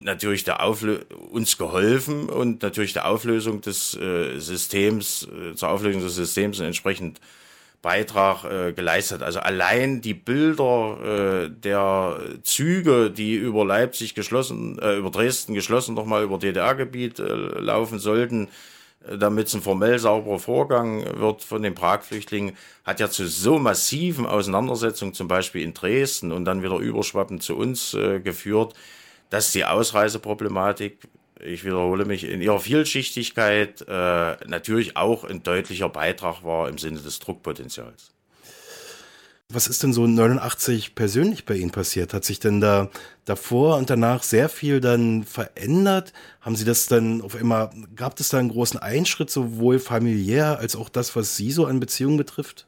natürlich uns geholfen und natürlich der Auflösung des Systems, zur Auflösung des Systems entsprechend Beitrag geleistet. Also allein die Bilder der Züge, die über Leipzig geschlossen, über Dresden geschlossen, nochmal über DDR-Gebiet laufen sollten, damit es ein formell sauberer Vorgang wird von den Prag-Flüchtlingen, hat ja zu so massiven Auseinandersetzungen, zum Beispiel in Dresden und dann wieder überschwappend zu uns geführt, dass die Ausreiseproblematik, ich wiederhole mich, in ihrer Vielschichtigkeit natürlich auch ein deutlicher Beitrag war im Sinne des Druckpotenzials. Was ist denn so 89 persönlich bei Ihnen passiert? Hat sich denn da davor und danach sehr viel dann verändert? Haben Sie das dann auf einmal, gab es da einen großen Einschritt, sowohl familiär als auch das, was Sie so an Beziehungen betrifft?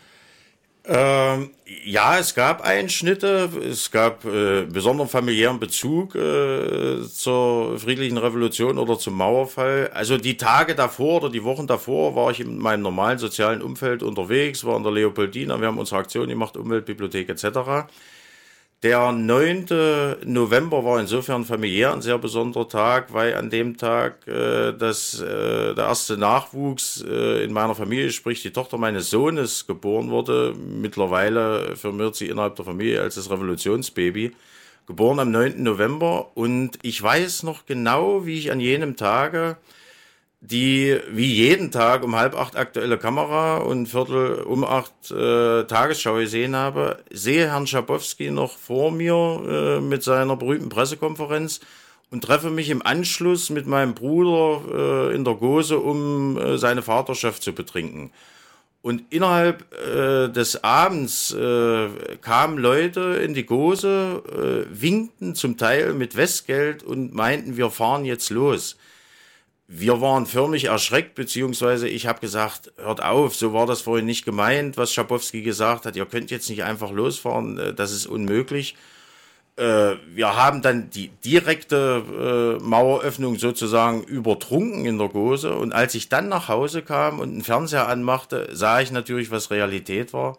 Ja, es gab Einschnitte, es gab besonderen familiären Bezug zur friedlichen Revolution oder zum Mauerfall. Also die Tage davor oder die Wochen davor war ich in meinem normalen sozialen Umfeld unterwegs, war in der Leopoldina, wir haben unsere Aktion gemacht, Umweltbibliothek etc. Der 9. November war insofern familiär ein sehr besonderer Tag, weil an dem Tag der erste Nachwuchs in meiner Familie, sprich die Tochter meines Sohnes, geboren wurde. Mittlerweile firmiert sie innerhalb der Familie als das Revolutionsbaby. Geboren am 9. November und ich weiß noch genau, wie ich an jenem Tage die wie jeden Tag um 7:30 aktuelle Kamera und 7:15 Tagesschau gesehen habe, sehe Herrn Schabowski noch vor mir mit seiner berühmten Pressekonferenz und treffe mich im Anschluss mit meinem Bruder in der Gose, um seine Vaterschaft zu betrinken. Und innerhalb des Abends kamen Leute in die Gose, winkten zum Teil mit Westgeld und meinten, wir fahren jetzt los. Wir waren förmlich erschreckt, beziehungsweise ich habe gesagt, hört auf, so war das vorhin nicht gemeint, was Schabowski gesagt hat, ihr könnt jetzt nicht einfach losfahren, das ist unmöglich. Wir haben dann die direkte Maueröffnung sozusagen übertrunken in der Gose und als ich dann nach Hause kam und den Fernseher anmachte, sah ich natürlich, was Realität war.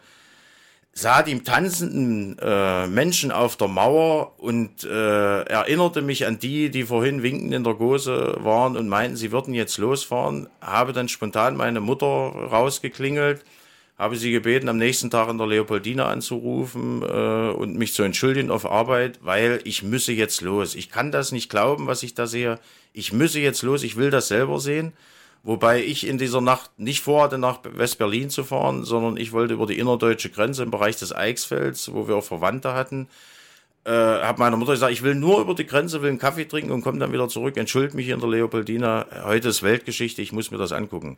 Sah die tanzenden Menschen auf der Mauer und erinnerte mich an die vorhin winkend in der Gose waren und meinten, sie würden jetzt losfahren. Habe dann spontan meine Mutter rausgeklingelt, habe sie gebeten, am nächsten Tag in der Leopoldina anzurufen und mich zu entschuldigen auf Arbeit, weil ich müsse jetzt los. Ich kann das nicht glauben, was ich da sehe. Ich müsse jetzt los, ich will das selber sehen. Wobei ich in dieser Nacht nicht vorhatte, nach West-Berlin zu fahren, sondern ich wollte über die innerdeutsche Grenze im Bereich des Eichsfelds, wo wir auch Verwandte hatten, habe meiner Mutter gesagt, ich will nur über die Grenze, will einen Kaffee trinken und komme dann wieder zurück, entschuldige mich in der Leopoldina, heute ist Weltgeschichte, ich muss mir das angucken.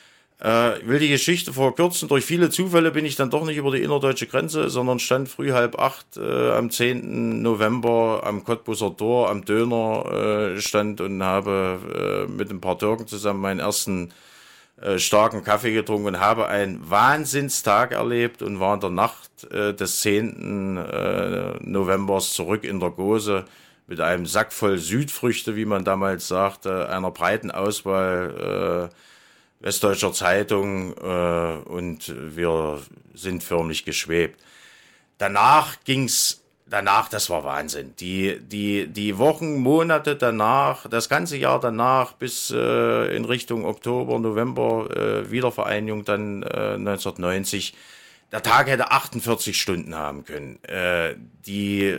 Ich will die Geschichte verkürzen, durch viele Zufälle bin ich dann doch nicht über die innerdeutsche Grenze, sondern stand früh 7:30 am 10. November am Cottbuser Tor, am Döner stand und habe mit ein paar Türken zusammen meinen ersten starken Kaffee getrunken und habe einen Wahnsinnstag erlebt und war in der Nacht des 10. Novembers zurück in der Gose mit einem Sack voll Südfrüchte, wie man damals sagte, einer breiten Auswahl Westdeutscher Zeitung und wir sind förmlich geschwebt. Danach, das war Wahnsinn. Die Wochen, Monate danach, das ganze Jahr danach bis in Richtung Oktober, November, Wiedervereinigung dann 1990. Der Tag hätte 48 Stunden haben können. Die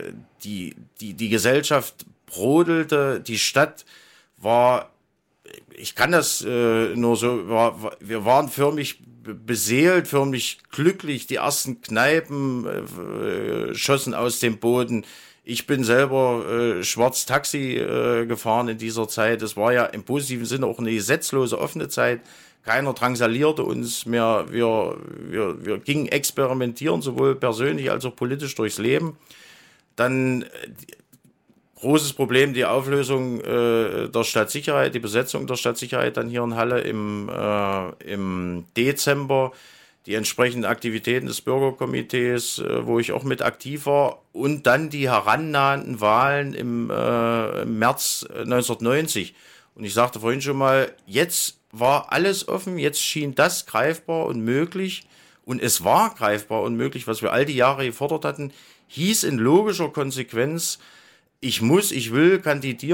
Gesellschaft brodelte, die Stadt war, ich kann das nur so, wir waren förmlich beseelt, förmlich glücklich. Die ersten Kneipen schossen aus dem Boden. Ich bin selber schwarz Taxi gefahren in dieser Zeit. Es war ja im positiven Sinne auch eine gesetzlose, offene Zeit. Keiner drangsalierte uns mehr. Wir gingen experimentieren, sowohl persönlich als auch politisch durchs Leben. Dann großes Problem, die Auflösung der Stadtsicherheit, die Besetzung der Stadtsicherheit dann hier in Halle im Dezember, die entsprechenden Aktivitäten des Bürgerkomitees, wo ich auch mit aktiv war, und dann die herannahenden Wahlen im März 1990. Und ich sagte vorhin schon mal, jetzt war alles offen, jetzt schien das greifbar und möglich, und es war greifbar und möglich, was wir all die Jahre gefordert hatten, hieß in logischer Konsequenz, ich will kandidieren.